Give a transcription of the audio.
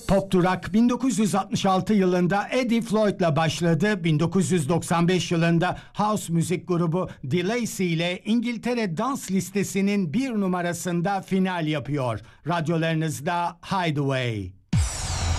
Pop Rock 1966 yılında Eddie Floyd'la başladı. 1995 yılında house müzik grubu The Lacy ile İngiltere dans listesinin 1 numarasında final yapıyor. Radyolarınızda Hideaway.